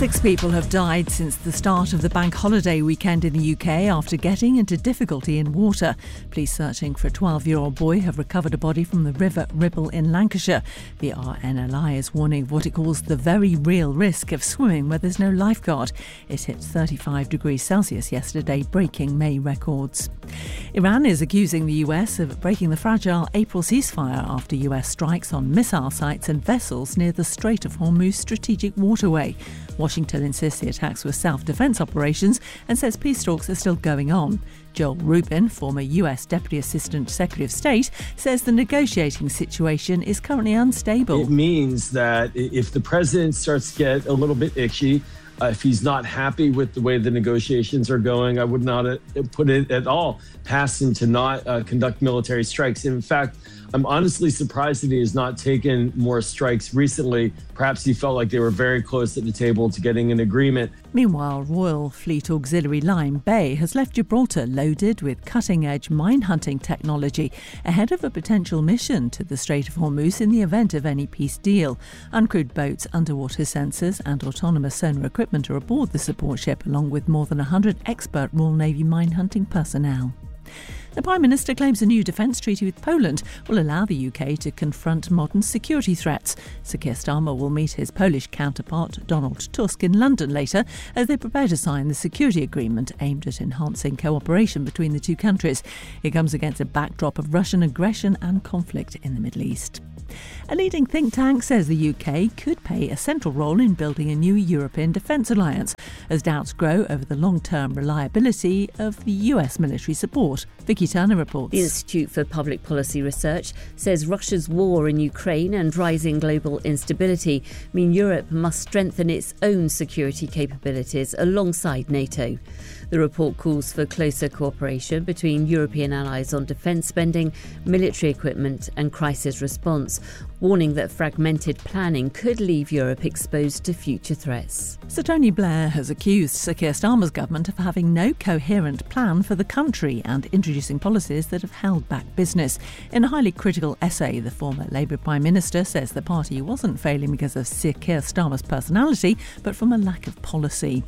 6 people have died since the start of the bank holiday weekend in the UK after getting into difficulty in water. Police searching for a 12-year-old boy have recovered a body from the River Ribble in Lancashire. The RNLI is warning of what it calls the very real risk of swimming where there's no lifeguard. It hit 35 degrees Celsius yesterday, breaking May records. Iran is accusing the US of breaking the fragile April ceasefire after US strikes on missile sites and vessels near the Strait of Hormuz strategic waterway. Washington insists the attacks were self-defense operations and says peace talks are still going on. Joel Rubin, former US Deputy Assistant Secretary of State, says the negotiating situation is currently unstable. It means that if the president starts to get a little bit itchy, if he's not happy with the way the negotiations are going, I would not put it at all past him to not conduct military strikes. In fact, I'm honestly surprised that he has not taken more strikes recently. Perhaps he felt like they were very close at the table to getting an agreement. Meanwhile, Royal Fleet Auxiliary Lyme Bay has left Gibraltar loaded with cutting-edge mine hunting technology ahead of a potential mission to the Strait of Hormuz in the event of any peace deal. Uncrewed boats, underwater sensors and autonomous sonar equipment are aboard the support ship, along with more than 100 expert Royal Navy mine hunting personnel. The Prime Minister claims a new defence treaty with Poland will allow the UK to confront modern security threats. Sir Keir Starmer will meet his Polish counterpart Donald Tusk in London later as they prepare to sign the security agreement aimed at enhancing cooperation between the two countries. It comes against a backdrop of Russian aggression and conflict in the Middle East. A leading think tank says the UK could play a central role in building a new European defence alliance as doubts grow over the long-term reliability of the US military support. Vicky Turner reports. The Institute for Public Policy Research says Russia's war in Ukraine and rising global instability mean Europe must strengthen its own security capabilities alongside NATO. The report calls for closer cooperation between European allies on defence spending, military equipment and crisis response, warning that fragmented planning could leave Europe exposed to future threats. Sir Tony Blair has accused Sir Keir Starmer's government of having no coherent plan for the country and introducing policies that have held back business. In a highly critical essay, the former Labour Prime Minister says the party wasn't failing because of Sir Keir Starmer's personality, but from a lack of policy.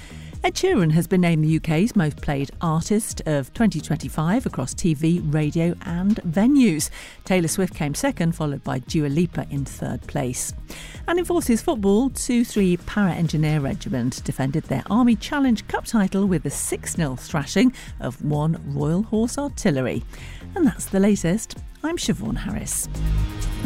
Ed Sheeran has been named the UK's most played artist of 2025 across TV, radio and venues. Taylor Swift came second, followed by Dua Lipa in third place. And in Forces football, 2-3 Para-Engineer Regiment defended their Army Challenge Cup title with a 6-0 thrashing of 1 Royal Horse Artillery. And that's the latest. I'm Siobhan Harris.